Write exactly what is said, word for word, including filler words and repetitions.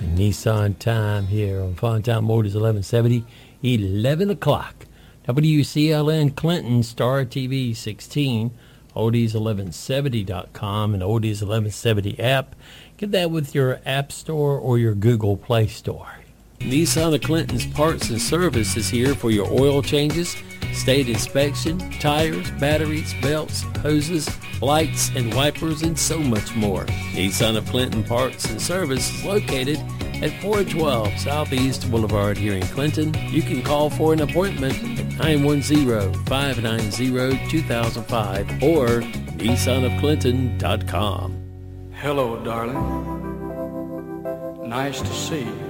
Nissan time here on Fun Time Motors eleven seventy, eleven o'clock. W C L N Clinton, Star T V sixteen, oldies eleven seventy dot com, and oldies eleven seventy app. Get that with your App Store or your Google Play Store. Nissan of Clinton's Parts and Service is here for your oil changes, state inspection, tires, batteries, belts, hoses, lights, and wipers, and so much more. Nissan of Clinton Parts and Service is located at four twelve Southeast Boulevard here in Clinton. You can call for an appointment at nine one zero, five nine zero, two thousand five or nissan of clinton dot com. Hello, darling. Nice to see you.